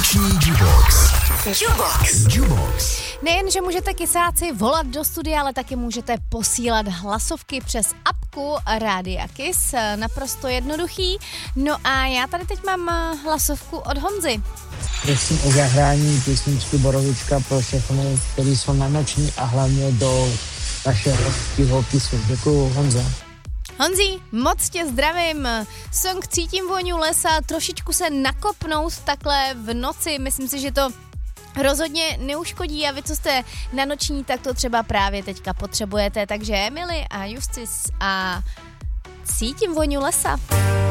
Vánoční Jubox. Jubox. Nejen, že můžete kysáci volat do studia, ale taky můžete posílat hlasovky přes apku Rádia Kiss. Naprosto jednoduchý. No a já tady teď mám hlasovku od Honzy. Prosím o zahrání písničky Borovička pro všechny, kteří jsou na noční a hlavně do našeho kisu. Děkuju, Honza. Honzi, moc tě zdravím. Song Cítím vůni lesa, trošičku se nakopnout takhle v noci, myslím si, že to rozhodně neuškodí a vy, co jste na noční, tak to třeba právě teďka potřebujete, takže Emily a Justis a Cítím vůni lesa.